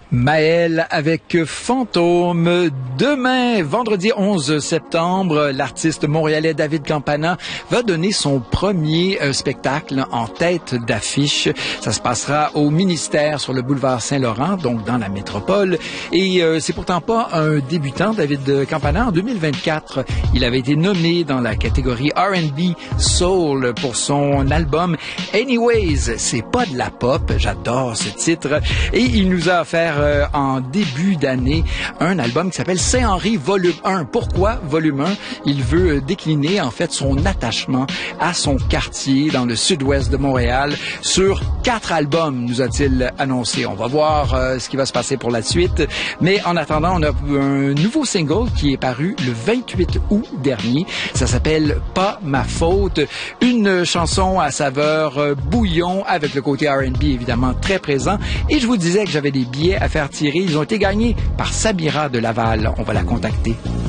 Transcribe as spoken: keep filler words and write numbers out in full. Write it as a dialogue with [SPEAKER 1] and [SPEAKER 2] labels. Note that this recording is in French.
[SPEAKER 1] Maël avec Fantôme. Demain, vendredi onze septembre, l'artiste montréalais David Campana va donner son premier euh, spectacle en tête d'affiche. Ça se passera au ministère sur le boulevard Saint-Laurent, donc dans la métropole. Et euh, c'est pourtant pas un débutant, David Campana. En deux mille vingt-quatre, il avait été nommé dans la catégorie R and B Soul pour son album Anyways. C'est pas de la pop, j'adore ce titre. Et il nous a offert Euh, en début d'année un album qui s'appelle Saint-Henri Volume un. Pourquoi Volume un? Il veut décliner en fait son attachement à son quartier dans le sud-ouest de Montréal sur quatre albums, nous a-t-il annoncé. On va voir euh, ce qui va se passer pour la suite. Mais en attendant, on a un nouveau single qui est paru le vingt-huit août dernier. Ça s'appelle Pas ma faute. Une chanson à saveur euh, bouillon avec le côté R and B évidemment très présent. Et je vous disais que j'avais des billets à faire tirer. Ils ont été gagnés par Samira de Laval. On va la contacter.